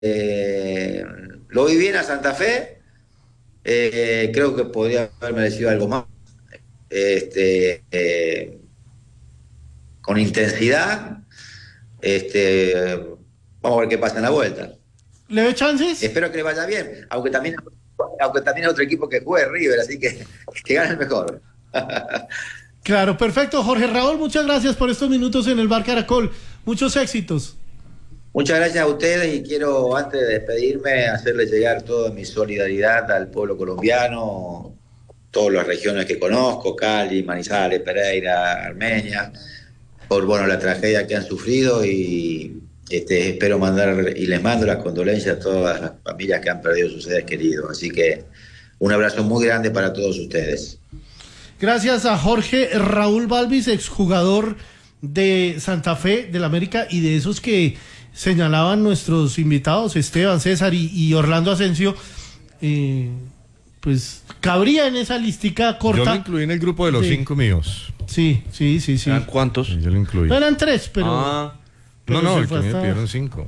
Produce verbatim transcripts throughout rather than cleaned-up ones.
eh, lo vi bien a Santa Fe, eh, creo que podría haber merecido algo más, este, eh, con intensidad, este, vamos a ver qué pasa en la vuelta. ¿Le ve chances? Espero que le vaya bien, aunque también, aunque también hay otro equipo que juegue, River, así que que gane el mejor. Claro, perfecto. Jorge Raúl, muchas gracias por estos minutos en el Bar Caracol. Muchos éxitos. Muchas gracias a ustedes y quiero, antes de despedirme, hacerle llegar toda mi solidaridad al pueblo colombiano, todas las regiones que conozco, Cali, Manizales, Pereira, Armenia, por bueno la tragedia que han sufrido y este, espero mandar y les mando las condolencias a todas las familias que han perdido sus seres queridos. Así que un abrazo muy grande para todos ustedes. Gracias a Jorge Raúl Balvis, exjugador de Santa Fe, del América, y de esos que señalaban nuestros invitados, Esteban, César y, y Orlando Asensio, eh, pues cabría en esa listica corta. Yo lo incluí en el grupo de los sí. cinco míos. Sí, sí, sí, sí. ¿Cuántos? Yo lo incluí. No eran tres, pero... Ah. No, no, el que me pidieron cinco.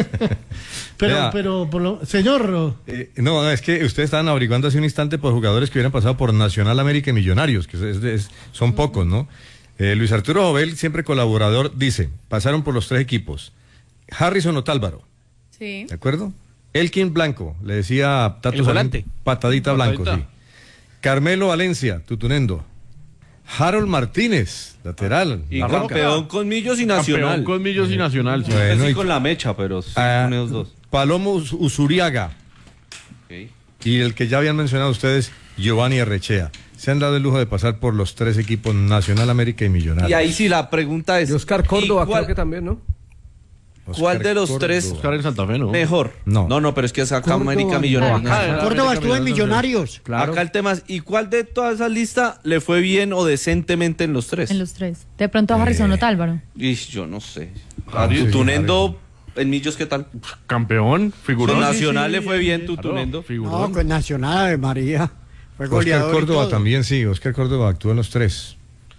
pero, Vea, pero, por lo, señor... Eh, no, es que ustedes estaban averiguando hace un instante por jugadores que hubieran pasado por Nacional, América y Millonarios, que es, es, son pocos, ¿no? Eh, Luis Arturo Jovel, siempre colaborador, dice, pasaron por los tres equipos. Harrison Otálvaro. Sí. ¿De acuerdo? Elkin Blanco, le decía Tato El volante. Patadita, Patadita Blanco, sí. Carmelo Valencia, Tutunendo. Harold Martínez, lateral. Y campeón con Millos y Nacional. Campeón con Millos y Nacional, sí. Bueno, sí, y, con la mecha, pero sí, uh, con esos dos. Palomo Usuriaga. Okay. Y el que ya habían mencionado ustedes, Giovanni Arrechea. Se han dado el lujo de pasar por los tres equipos, Nacional, América y Millonarios. Y ahí sí la pregunta es... Y Oscar Córdoba cuál, creo que también, ¿no? Oscar ¿Cuál de los Córdoba. tres Oscar en Santa Fe, ¿no? mejor? No. No, no, pero es que es acá América Millonarios. Ah, Córdoba estuvo en Millonarios. Claro. Acá el tema es, ¿y cuál de todas esas listas le fue bien o decentemente en los tres? En los tres. De pronto a Harrison Eh. Otálvaro. Y yo no sé. Ah, A sí, Tutunendo, en Millos, ¿qué tal? Campeón, figurón. Con Nacional sí, le sí, fue bien sí. Tutunendo. No, Figurón. con Nacional de María. Fue Oscar goleador y Córdoba todo. también, sí. Oscar Córdoba actuó en los tres.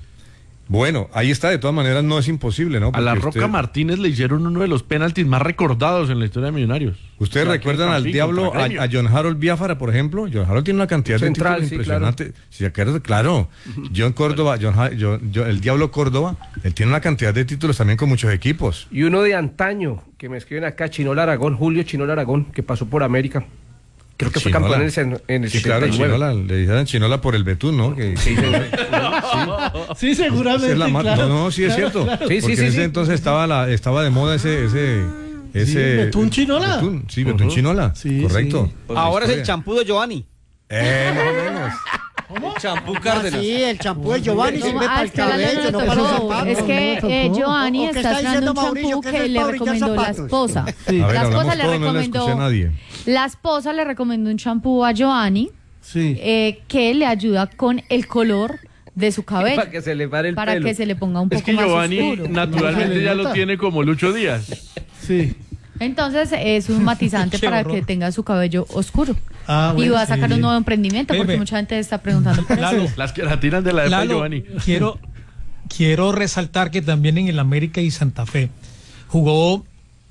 Bueno, ahí está, de todas maneras no es imposible, ¿no? A la Porque Roca usted- Martínez le hicieron uno de los penaltis más recordados en la historia de Millonarios. ¿Ustedes La recuerdan que al Campín Diablo, contra a, Gremio. a John Harold Biafara, por ejemplo? John Harold tiene una cantidad Central, de sí, títulos impresionante. Si acuerdas, claro. John Córdoba, John, Ha- John- John- el Diablo Córdoba, él tiene una cantidad de títulos también con muchos equipos. Y uno de antaño, que me escriben acá, Chinola Aragón, Julio Chinola Aragón, que pasó por América. Creo que fue Chinola. campeón en el, en el Sí, claro, setenta y nueve. Chinola, le dijeron Chinola por el Betún, ¿no? Que, Sí, sí, Sí, seguramente. Esa es la ma- claro. no, no, sí es Claro, cierto. claro. Sí, sí, Porque sí, en ese sí. entonces estaba la, estaba de moda ese, ese, ese Betún Chinola. Betún, sí, Betún Ujú. Chinola. Sí, correcto. sí. Por Ahora la es el historia. champú de Giovanni. Eh, más o menos. El champú Ah, Cárdenas. sí, el champú de Giovanni No, sirve ah, para el es que a la cabello, Lana no le para los tocó. zapatos. Es que eh, Giovanni ¿O qué está está estrenando diciendo un Mauricio, champú que que es le fabricar recomendó la zapatos? esposa. Sí. A ver, La hablamos esposa le todo, no le recomendó. escuché a nadie. La esposa le recomendó un champú a Giovanni Sí. eh, que le ayuda con el color de su cabello. para que se le pare el para pelo. que se le ponga un poco Es que más Giovanni oscuro. naturalmente No, ya se le lo nota. tiene como Lucho Díaz. Sí. Entonces es un matizante Qué para horror. que tenga su cabello oscuro. Ah, Y bueno, va a sacar sí. un nuevo emprendimiento porque Bebe. mucha gente está preguntando por Lalo. eso. Las queratinas de la época de Lalo, Giovanni. quiero, quiero resaltar que también en el América y Santa Fe jugó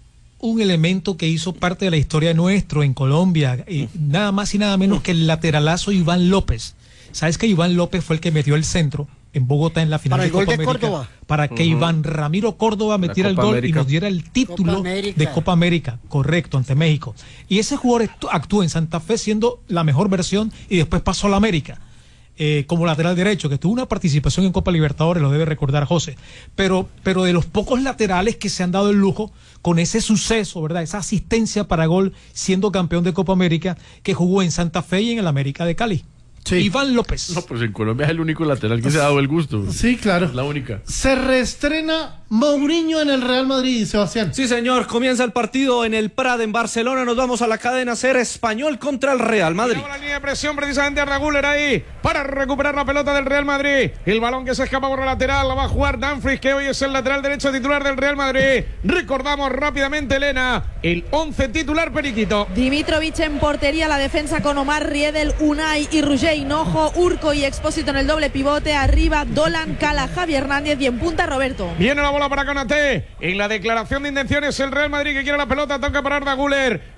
un elemento que hizo parte de la historia nuestro en Colombia, y nada más y nada menos que el lateralazo Iván López. ¿Sabes que Iván López fue el que metió el centro en Bogotá en la final Para de el gol Copa de América? Córdoba. Para que Ujú. Iván Ramiro Córdoba metiera el Copa gol América. y nos diera el título Copa América. de Copa América, correcto, ante México. Y ese jugador actu- actuó en Santa Fe siendo la mejor versión y después pasó a la América. Eh, como lateral derecho, que tuvo una participación en Copa Libertadores, lo debe recordar José, pero, pero de los pocos laterales que se han dado el lujo con ese suceso, ¿verdad? Esa asistencia para gol siendo campeón de Copa América que jugó en Santa Fe y en el América de Cali. Sí. Iván López. No, pues en Colombia es el único lateral que se ha dado el gusto. Sí, claro. Es la única. Se reestrena Mourinho en el Real Madrid, Sebastián. Sí, señor, comienza el partido en el Prat en Barcelona. Nos vamos a la cadena Ser Español contra el Real Madrid. Llegó la línea de presión precisamente Arda Güler ahí para recuperar la pelota del Real Madrid. El balón que se escapa por la lateral la va a jugar Dumfries, que hoy es el lateral derecho titular del Real Madrid. Recordamos rápidamente, Elena, el once titular Periquito. Dimitrovic en portería, la defensa con Omar Riedel, Unai y Roger Hinojo, Urco y Expósito en el doble pivote. Arriba Dolan, Cala, Javi Hernández y en punta Roberto. Viene la bola bola para Konaté. En la declaración de intenciones el Real Madrid que quiere la pelota, toca para Arda Güler.